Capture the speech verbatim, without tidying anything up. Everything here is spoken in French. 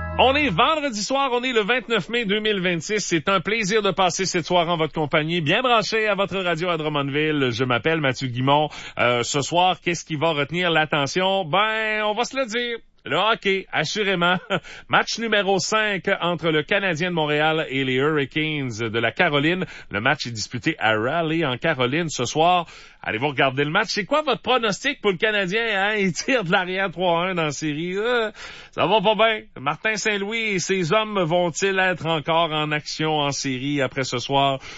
On est vendredi soir, on est le vingt-neuf mai deux mille vingt-six. C'est un plaisir de passer cette soirée en votre compagnie. Bien branché à votre radio à Drummondville. Je m'appelle Mathieu Guimont. Euh, ce soir, qu'est-ce qui va retenir l'attention? Ben, on va se le dire. Le hockey, assurément. Match numéro cinq entre le Canadien de Montréal et les Hurricanes de la Caroline. Le match est disputé à Raleigh, en Caroline, ce soir. Allez-vous regarder le match? C'est quoi votre pronostic pour le Canadien? Hein? Il tire de l'arrière trois un dans la série. Euh, ça va pas bien. Martin Saint-Louis et ses hommes vont-ils être encore en action en série après ce soir?